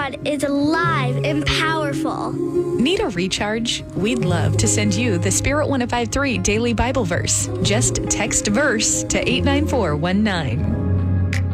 God is alive and powerful. Need a recharge? We'd love to send you the Spirit 1053 Daily Bible Verse. Just text verse to 89419.